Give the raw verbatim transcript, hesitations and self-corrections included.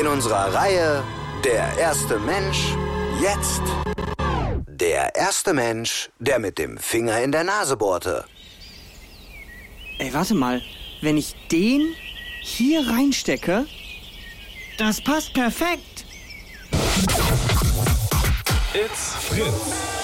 In unserer Reihe Der erste Mensch, jetzt der erste Mensch, der mit dem Finger in der Nase bohrte. Ey, warte mal. Wenn ich den hier reinstecke, das passt perfekt. It's Fritz.